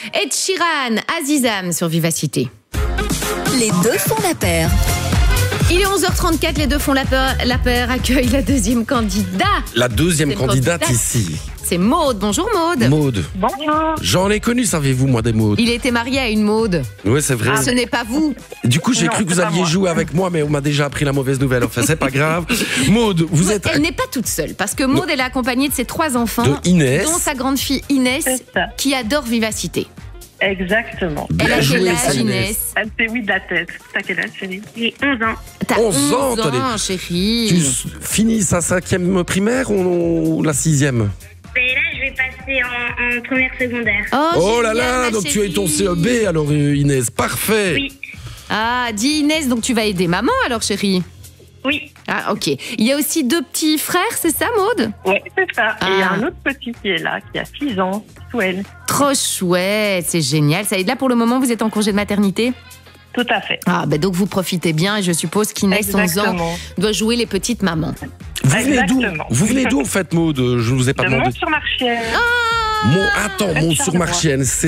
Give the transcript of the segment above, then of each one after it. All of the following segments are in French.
Ed Sheeran, Azizam sur Vivacité. Les deux font la paire. Il est 11h34, les deux font la paire accueille la deuxième candidate. La deuxième candidate ici. C'est Maude. Bonjour Maude. Maude. Bonjour. J'en ai connu, savez-vous, moi, des Maudes. Il était marié à une Maude. Oui, c'est vrai. Ce n'est pas vous. Du coup, j'ai Non, cru que vous c'est pas aviez moi. joué avec moi, mais on m'a déjà appris la mauvaise nouvelle. Enfin, c'est pas grave. Maude, vous êtes Elle n'est pas toute seule, parce que Maude, elle est accompagnée de ses 3 enfants, de Inès. dont sa grande fille Inès, C'est ça. qui adore Vivacité. Exactement. Elle a Bien quel joué, âge, Inès. Inès? Elle fait oui de la tête. T'as quel âge, chérie? J'ai 11 ans. T'as 11 ans, attendez. chérie. Tu finis sa 5e primaire ou la 6e? Et là, je vais passer en première secondaire. Oh là génial, là, ma donc tu as eu ton chérie. CEB alors, Inès. Parfait. Oui. Ah, dis Inès, donc tu vas aider maman alors, chérie? Oui. Ah, ok. Il y a aussi 2 petits frères, c'est ça, Maude? Oui, c'est ça. Et il y a Ah. un autre petit qui est là, qui a 6 ans, Souel. Trop chouette, c'est génial. Ça, et là, pour le moment, vous êtes en congé de maternité? Tout à fait. Ah, ben donc vous profitez bien et je suppose qu'Inès, 11 ans, Exactement. doit jouer les petites mamans. Vous venez d'où? Exactement. Vous venez d'où, en fait, Maude? Je vous ai pas De demandé. Mont-sur-Marchienne. Attends, Mont-sur-Marchienne, c'est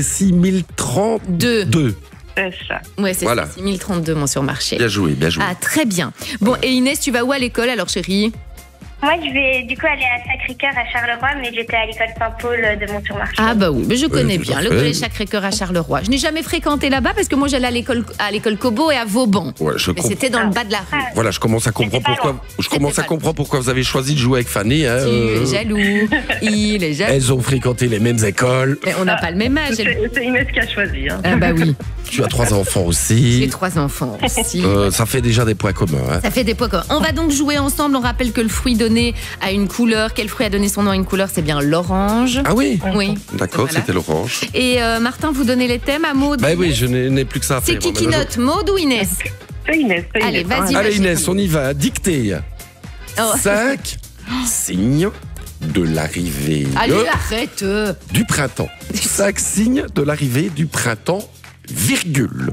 6032. C'est ça. Ouais, c'est Voilà. 6032, Mont-sur-Marché. Bien joué, bien joué. Ah, très bien. Bon, et Inès, tu vas où à l'école alors, chérie? Moi, je vais du coup aller à Sacré-Cœur à Charleroi, mais j'étais à l'école Saint-Paul de Mont-sur-Marchienne. Ah bah oui, mais je connais tout bien à le fait. collège Sacré-Cœur à Charleroi. Je n'ai jamais fréquenté là-bas parce que moi j'allais à l'école Cobo et à Vauban. Ouais, Mais c'était dans le bas de la rue. Voilà, je commence à comprendre pas pourquoi. loin. Je commence C'était à pas comprendre pourquoi vous avez choisi de jouer avec Fanny. Hein, Tu es jaloux. Il est jaloux. Elles ont fréquenté les mêmes écoles. Mais on n'a pas le même âge. C'est Inès qui a choisi. Hein. Ah bah oui, Tu as 3 enfants j'ai aussi. 3 enfants aussi. Ça fait déjà des points communs. Hein. Ça fait des points communs. On va donc jouer ensemble. On rappelle que le fruit donné a une couleur. Quel fruit a donné son nom à une couleur? C'est bien l'orange. Ah oui. Oui. D'accord, Voilà. c'était l'orange. Et Martin, vous donnez les thèmes à Maude? Bah oui, je n'ai plus que ça à faire. C'est qui On a- note, Maude ou Inès? C'est Inès. c'est Allez, Inès, vas-y. hein. Allez Imagine. Inès, on y va. Dictée. Oh. 5 signes de l'arrivée Allez, arrête. du printemps. 5 signes de l'arrivée du printemps, virgule.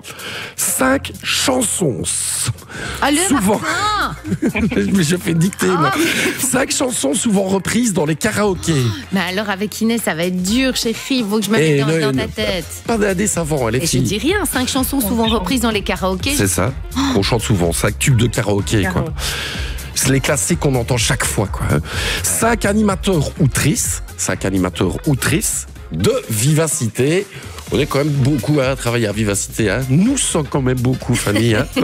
5 chansons. Allez, Souvent. Martin. Mais je fais dicter, moi. 5 chansons souvent reprises dans les karaokés. Mais alors avec Inès, ça va être dur, chérie. Il faut que je me mette dans ta tête. Pas des savants, les Et je filles. dis rien, 5 chansons souvent reprises dans les karaokés. C'est ça. On chante souvent. 5 tubes de karaoké, quoi. C'est les classiques qu'on entend chaque fois, quoi. 5 animateurs outrices. 5 animateurs outrices de Vivacité. On est quand même beaucoup à travailler à Vivacité. Hein. Nous sommes quand même beaucoup, Fanny. Hein.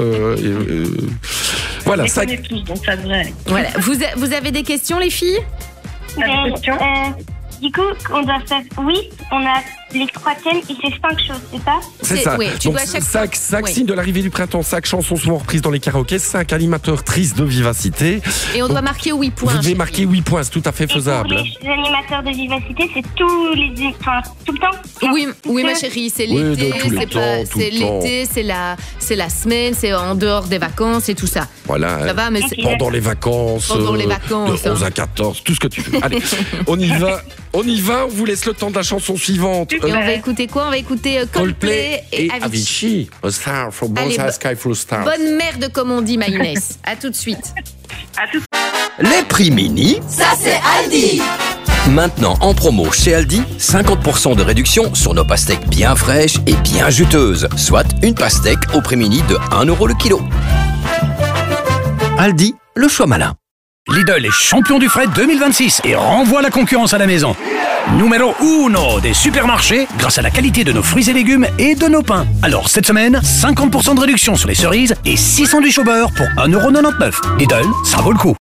Voilà, On les 5. connaît tous, donc ça devrait aller. Voilà. Vous avez des questions, les filles? T'as des questions Du coup, on doit faire. Oui, on a les 3 thèmes et c'est 5 choses, c'est ça? C'est C'est- ça. oui, tu Donc, dois à chaque 5 fois- oui. signes de l'arrivée du printemps, 5 chansons souvent reprises dans les karaokés, 5 animateurs tristes de Vivacité. Et on doit marquer 8 points. Vous devez chérie. marquer 8 points, c'est tout à fait Et pour faisable. les animateurs de Vivacité, c'est tous les. Enfin, tout le temps? Oui, oui, ma chérie, c'est Oui, l'été, dans tous les c'est temps, pas, tout c'est le temps. l'été, c'est la semaine, c'est en dehors des vacances et tout ça. Voilà. Ça hein. va, mais c'est Pendant les vacances. Pendant les vacances, De 11 hein. à 14, tout ce que tu veux. Allez, on y va. On y va, on vous laisse le temps de la chanson suivante. Et on va écouter quoi? On va écouter Coldplay et Avicii. Avicii. A star from Allez, both sky full star. Bonne merde, comme on dit, ma Inès. À tout de suite. À tout. Les prix mini, Ça, c'est Aldi. maintenant en promo chez Aldi, 50% de réduction sur nos pastèques bien fraîches et bien juteuses, soit une pastèque au prix mini de 1 € le kilo. Aldi, le choix malin. Lidl est champion du fret 2026 et renvoie la concurrence à la maison. Numéro 1 des supermarchés grâce à la qualité de nos fruits et légumes et de nos pains. Alors cette semaine, 50% de réduction sur les cerises et 600 du beurre pour 1,99 €. Lidl, ça vaut le coup.